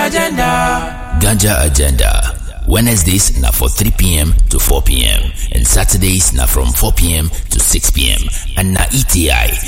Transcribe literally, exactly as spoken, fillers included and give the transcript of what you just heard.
Agenda. Ganja Agenda. Wednesdays na for three p.m. to four p.m. and Saturdays na from four p.m. to six p.m. and na E T I